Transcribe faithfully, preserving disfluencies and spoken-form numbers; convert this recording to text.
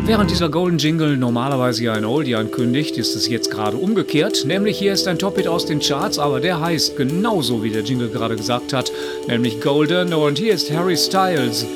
Während dieser Golden Jingle normalerweise ja ein Oldie ankündigt, ist es jetzt gerade umgekehrt. Nämlich hier ist ein Top-Hit aus den Charts, aber der heißt genauso wie der Jingle gerade gesagt hat, nämlich Golden, und hier ist Harry Styles.